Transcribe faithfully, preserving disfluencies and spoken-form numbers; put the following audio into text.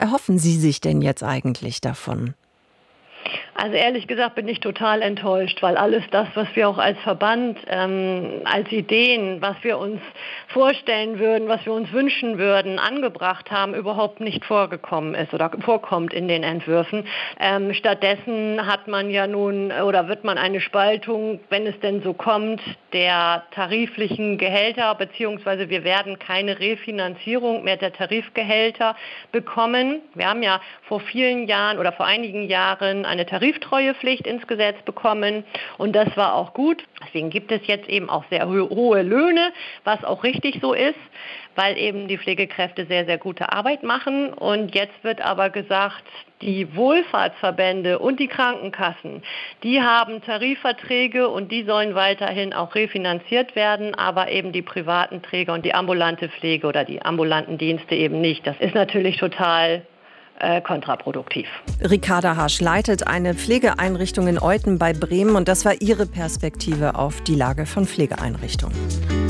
erhoffen Sie sich denn jetzt eigentlich davon? Also ehrlich gesagt bin ich total enttäuscht, weil alles das, was wir auch als Verband, ähm, als Ideen, was wir uns vorstellen würden, was wir uns wünschen würden, angebracht haben, überhaupt nicht vorgekommen ist oder vorkommt in den Entwürfen. Ähm, stattdessen hat man ja nun oder wird man eine Spaltung, wenn es denn so kommt, der tariflichen Gehälter, beziehungsweise wir werden keine Refinanzierung mehr der Tarifgehälter bekommen. Wir haben ja vor vielen Jahren oder vor einigen Jahren eine Tariftreuepflicht ins Gesetz bekommen und das war auch gut. Deswegen gibt es jetzt eben auch sehr hohe Löhne, was auch richtig so ist, weil eben die Pflegekräfte sehr, sehr gute Arbeit machen. Und jetzt wird aber gesagt, die Wohlfahrtsverbände und die Krankenkassen, die haben Tarifverträge und die sollen weiterhin auch refinanziert werden, aber eben die privaten Träger und die ambulante Pflege oder die ambulanten Dienste eben nicht. Das ist natürlich total kontraproduktiv. Ricarda Hasch leitet eine Pflegeeinrichtung in Euthen bei Bremen und das war ihre Perspektive auf die Lage von Pflegeeinrichtungen.